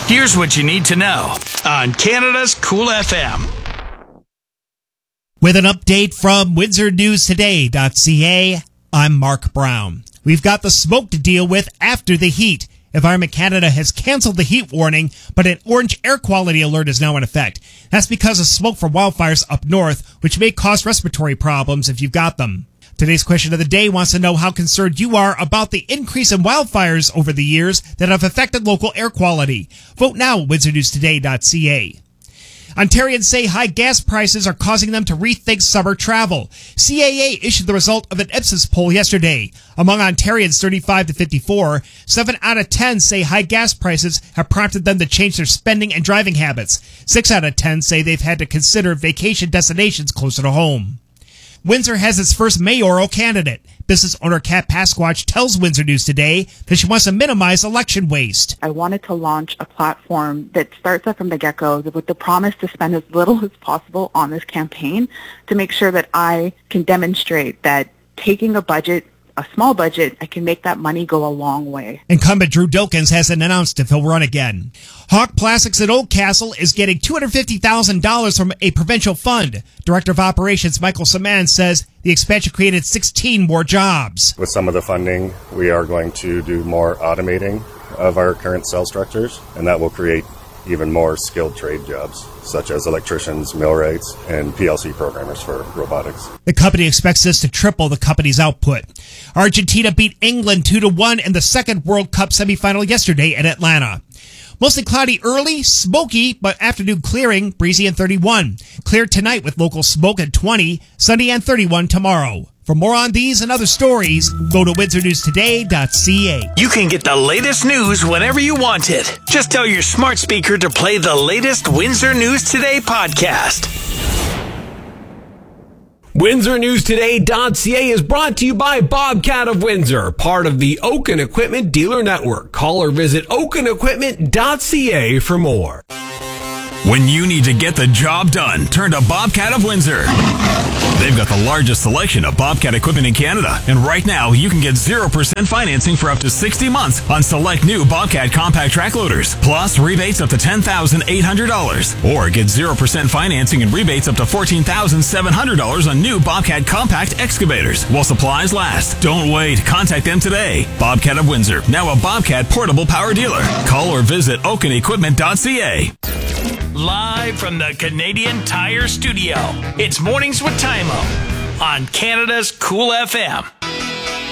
Here's what you need to know on Canada's Cool FM. With an update from WindsorNewsToday.ca, I'm Mark Brown. We've got the smoke to deal with after the heat. Environment Canada has canceled the heat warning, but an orange air quality alert is now in effect. That's because of smoke from wildfires up north, which may cause respiratory problems if you've got them. Today's question of the day wants to know how concerned you are about the increase in wildfires over the years that have affected local air quality. Vote now at WindsorNewsToday.ca. Ontarians say high gas prices are causing them to rethink summer travel. CAA issued the result of an Ipsos poll yesterday. Among Ontarians 35 to 54, 7 out of 10 say high gas prices have prompted them to change their spending and driving habits. 6 out of 10 say they've had to consider vacation destinations closer to home. Windsor has its first mayoral candidate. Business owner Kat Pasquatch tells Windsor News Today that she wants to minimize election waste. I wanted to launch a platform that starts up from the get-go with the promise to spend as little as possible on this campaign to make sure that I can demonstrate that taking a budget, a small budget, I can make that money go a long way. Incumbent Drew Dilkins hasn't announced if he'll run again. Hawk Plastics at Oldcastle is getting $250,000 from a provincial fund. Director of Operations Michael Saman says the expansion created 16 more jobs. With some of the funding, we are going to do more automating of our current cell structures, and that will create even more skilled trade jobs, such as electricians, millwrights, and PLC programmers for robotics. The company expects this to triple the company's output. Argentina beat England 2-1 in the second World Cup semifinal yesterday in Atlanta. Mostly cloudy early, smoky, but afternoon clearing, breezy and 31. Clear tonight with local smoke at 20, sunny and 31 tomorrow. For more on these and other stories, go to WindsorNewsToday.ca. You can get the latest news whenever you want it. Just tell your smart speaker to play the latest Windsor News Today podcast. WindsorNewsToday.ca is brought to you by Bobcat of Windsor, part of the Oaken Equipment Dealer Network. Call or visit OakenEquipment.ca for more. When you need to get the job done, turn to Bobcat of Windsor. They've got the largest selection of Bobcat equipment in Canada. And right now, you can get 0% financing for up to 60 months on select new Bobcat compact track loaders. Plus, rebates up to $10,800. Or get 0% financing and rebates up to $14,700 on new Bobcat compact excavators while supplies last. Don't wait. Contact them today. Bobcat of Windsor, now a Bobcat portable power dealer. Call or visit OakenEquipment.ca. Live from the Canadian Tire Studio, it's Mornings with Tymo on Canada's Cool FM.